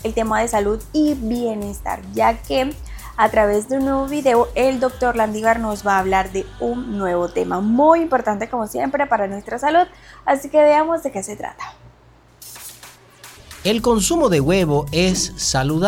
el tema de salud y bienestar, ya que a través de un nuevo video el doctor Landívar nos va a hablar de un nuevo tema muy importante como siempre para nuestra salud, así que veamos de qué se trata. El consumo de huevo es saludable.